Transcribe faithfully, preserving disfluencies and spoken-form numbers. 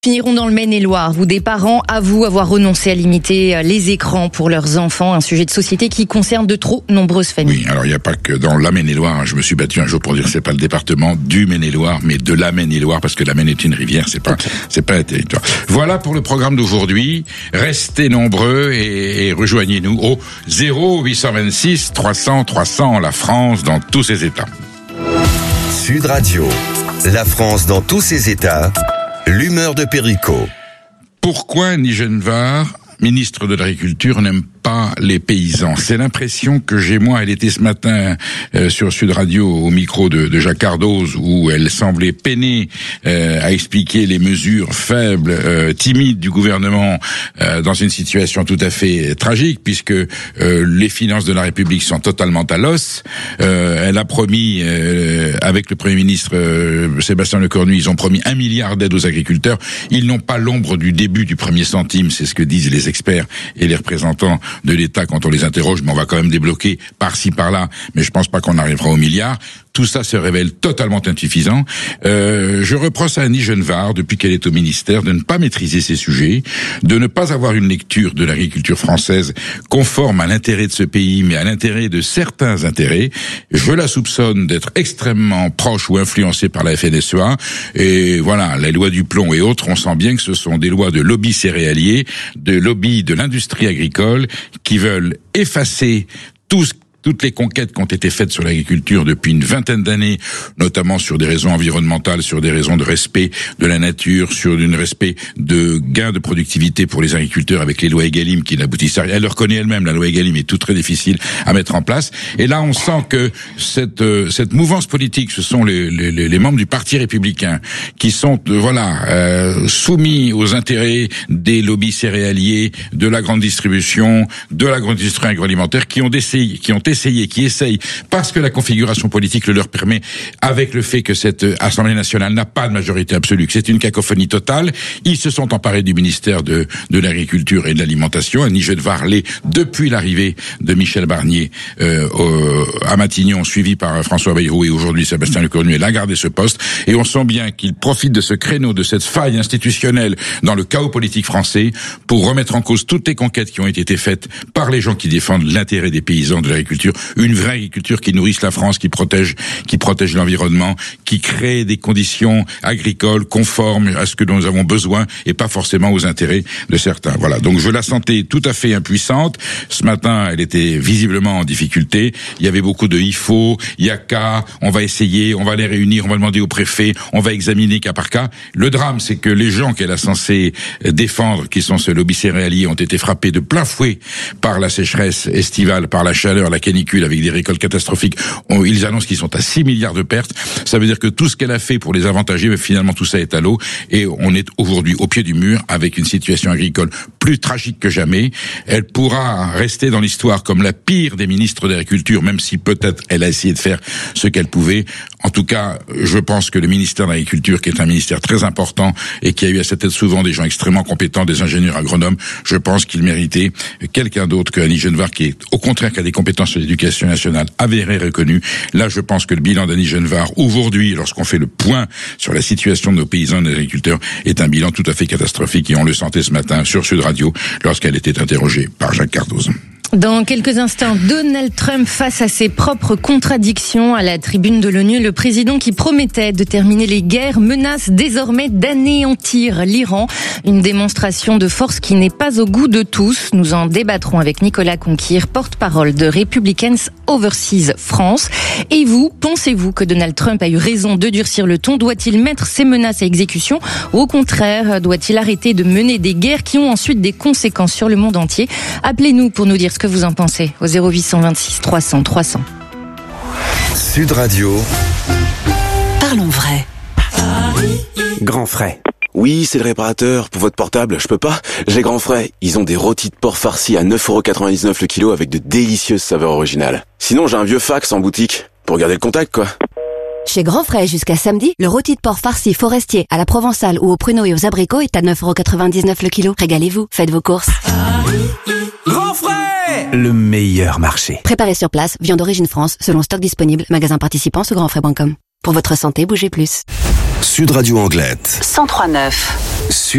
Finirons dans le Maine-et-Loire, où des parents avouent avoir renoncé à limiter les écrans pour leurs enfants, un sujet de société qui concerne de trop nombreuses familles. Oui, alors il n'y a pas que dans la Maine-et-Loire, je me suis battu un jour pour dire que c'est pas le département du Maine-et-Loire, mais de la Maine-et-Loire, parce que la Maine est une rivière, c'est pas, okay. c'est pas un territoire. Voilà pour le programme d'aujourd'hui. Restez nombreux et, et rejoignez-nous au zéro huit cent vingt-six trois cents trois cents, la France dans tous ses états. Sud Radio, la France dans tous ses états. L'humeur de Perico. Pourquoi Nigenvar, ministre de l'Agriculture, n'aime pas les paysans? C'est l'impression que j'ai, moi. Elle était ce matin euh, sur Sud Radio au micro de, de Jacques Cardoz, où elle semblait peiner euh, à expliquer les mesures faibles, euh, timides du gouvernement euh, dans une situation tout à fait tragique, puisque euh, les finances de la République sont totalement à l'os. Euh, elle a promis, euh, avec le Premier ministre euh, Sébastien Lecornu, ils ont promis un milliard d'aides aux agriculteurs. Ils n'ont pas l'ombre du début du premier centime, c'est ce que disent les experts et les représentants de l'État quand on les interroge, mais on va quand même débloquer par-ci par-là, mais je pense pas qu'on arrivera au milliard. Tout ça se révèle totalement insuffisant. Euh, je reproche à Annie Genevard, depuis qu'elle est au ministère, de ne pas maîtriser ces sujets, de ne pas avoir une lecture de l'agriculture française conforme à l'intérêt de ce pays, mais à l'intérêt de certains intérêts. Je la soupçonne d'être extrêmement proche ou influencée par la F N S E A. Et voilà, les lois du plomb et autres, on sent bien que ce sont des lois de lobby céréalier, de lobby de l'industrie agricole, qui veulent effacer tout ce toutes les conquêtes qui ont été faites sur l'agriculture depuis une vingtaine d'années, notamment sur des raisons environnementales, sur des raisons de respect de la nature, sur un respect de gains de productivité pour les agriculteurs avec les lois Egalim qui n'aboutissent à rien. Elle le reconnaît elle-même, la loi Egalim est toute très difficile à mettre en place. Et là, on sent que cette euh, cette mouvance politique, ce sont les, les, les membres du Parti républicain qui sont euh, voilà euh, soumis aux intérêts des lobbies céréaliers, de la grande distribution, de la grande industrie agroalimentaire, qui ont essayé, qui ont essayer, qui essayent, parce que la configuration politique le leur permet, avec le fait que cette Assemblée nationale n'a pas de majorité absolue, que c'est une cacophonie totale, ils se sont emparés du ministère de, de l'Agriculture et de l'Alimentation. Annie Genevard l'est depuis l'arrivée de Michel Barnier euh, au, à Matignon, suivi par François Bayrou, et aujourd'hui Sébastien Lecornu. Elle a gardé ce poste, et on sent bien qu'il profite de ce créneau, de cette faille institutionnelle dans le chaos politique français, pour remettre en cause toutes les conquêtes qui ont été faites par les gens qui défendent l'intérêt des paysans de l'agriculture. Une vraie agriculture qui nourrisse la France, qui protège, qui protège l'environnement, qui crée des conditions agricoles conformes à ce que nous avons besoin et pas forcément aux intérêts de certains. Voilà. Donc je la sentais tout à fait impuissante. Ce matin, elle était visiblement en difficulté. Il y avait beaucoup de il faut, il y a qu'à, on va essayer, on va les réunir, on va demander au préfet, on va examiner cas par cas. Le drame, c'est que les gens qu'elle a censé défendre, qui sont ce lobby céréalier, ont été frappés de plein fouet par la sécheresse estivale, par la chaleur, la canicule, avec des récoltes catastrophiques. On, ils annoncent qu'ils sont à six milliards de pertes. Ça veut dire que tout ce qu'elle a fait pour les avantager, mais finalement tout ça est à l'eau, et on est aujourd'hui au pied du mur avec une situation agricole plus tragique que jamais. Elle pourra rester dans l'histoire comme la pire des ministres de l'Agriculture, même si peut-être elle a essayé de faire ce qu'elle pouvait. En tout cas, je pense que le ministère de l'Agriculture, qui est un ministère très important et qui a eu à sa tête souvent des gens extrêmement compétents, des ingénieurs agronomes, je pense qu'il méritait quelqu'un d'autre que Annie Genevard, qui est au contraire qui a des compétences sur l'éducation nationale avérée, reconnue. Là, je pense que le bilan d'Annie Genevard, aujourd'hui, lorsqu'on fait le point sur la situation de nos paysans et des agriculteurs, est un bilan tout à fait catastrophique, et on le sentait ce matin sur Sud Radio lorsqu'elle était interrogée par Jacques Cardoz. Dans quelques instants, Donald Trump face à ses propres contradictions à la tribune de l'ONU. Le président qui promettait de terminer les guerres menace désormais d'anéantir l'Iran. Une démonstration de force qui n'est pas au goût de tous. Nous en débattrons avec Nicolas Conquire, porte-parole de Republicans Overseas France. Et vous, pensez-vous que Donald Trump a eu raison de durcir le ton? Doit-il mettre ses menaces à exécution? Ou au contraire, doit-il arrêter de mener des guerres qui ont ensuite des conséquences sur le monde entier? Appelez-nous pour nous dire ce que vous en pensez au zéro huit cent vingt-six trois cents trois cents. Sud Radio. Parlons vrai. Grand Frais. Oui, c'est le réparateur. Pour votre portable, je peux pas. J'ai Grand Frais. Ils ont des rôtis de porc farcis à neuf euros quatre-vingt-dix-neuf le kilo avec de délicieuses saveurs originales. Sinon, j'ai un vieux fax en boutique. Pour garder le contact, quoi. Chez Grand Frais, jusqu'à samedi, le rôti de porc farci forestier à la provençale ou aux pruneaux et aux abricots est à neuf euros quatre-vingt-dix-neuf le kilo. Régalez-vous, faites vos courses. Grand Frais, le meilleur marché. Préparé sur place, viande d'origine France, selon stock disponible, magasin participant sur grand frais point com. Pour votre santé, bougez plus. Sud Radio Anglette. cent trois neuf.